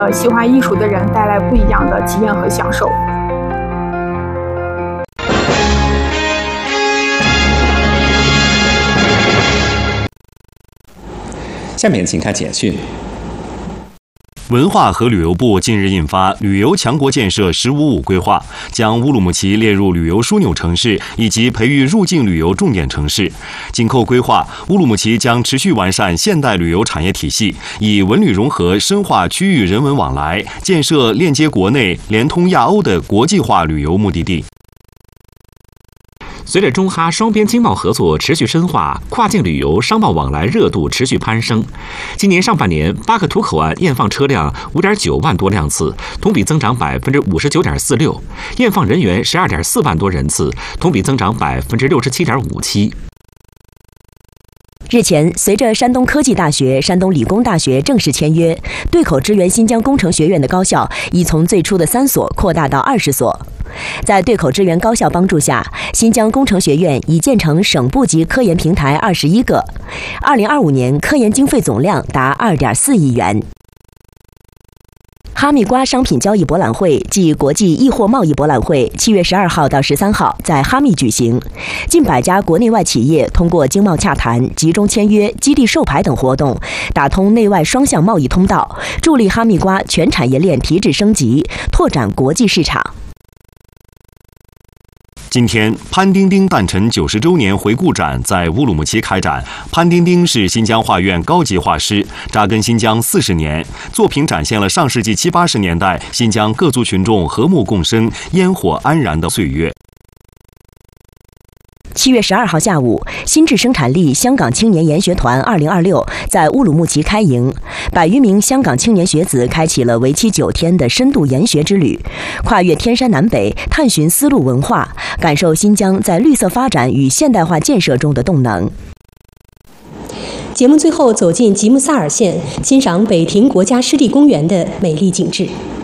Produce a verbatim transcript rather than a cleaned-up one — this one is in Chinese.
呃，喜欢艺术的人带来不一样的体验和享受。 下面请看简讯。 文化和旅游部近日印发《旅游强国建设“十五五”规划》，将乌鲁木齐列入旅游枢纽城市以及培育入境旅游重点城市。紧扣规划，乌鲁木齐将持续完善现代旅游产业体系，以文旅融合深化区域人文往来，建设链接国内、连通亚欧的国际化旅游目的地。 随着中哈双边经贸合作持续深化，跨境旅游商贸往来热度持续攀升。今年上半年，巴克图口岸验放车辆五点九万多辆次，同比增长百分之五十九点四六；验放人员十二点四万多人次，同比增长百分之六十七点五七。 日前，随着山东科技大学、山东理工大学正式签约，对口支援新疆工程学院的高校已从最初的三所扩大到二十所。在对口支援高校帮助下，新疆工程学院已建成省部级科研平台二十一个。二零二五年科研经费总量达二点四亿元。哈密瓜商品交易博览会暨国际易货贸易博览会七月十二号到十三号在哈密举行，近百家国内外企业通过经贸洽谈、集中签约、基地授牌等活动，打通内外双向贸易通道，助力哈密瓜全产业链提质升级，拓展国际市场。 今天，潘丁丁诞辰九十周年回顾展在乌鲁木齐开展。潘丁丁是新疆画院高级画师，扎根新疆四十年，作品展现了上世纪七八十年代新疆各族群众和睦共生、烟火安然的岁月。 七月十二号下午，新智生产力香港青年研学团二零二六在乌鲁木齐开营，百余名香港青年学子开启了为期九天的深度研学之旅，跨越天山南北，探寻丝路文化，感受新疆在绿色发展与现代化建设中的动能。 节目最后走进吉木萨尔县，欣赏北亭国家湿地公园的美丽景致。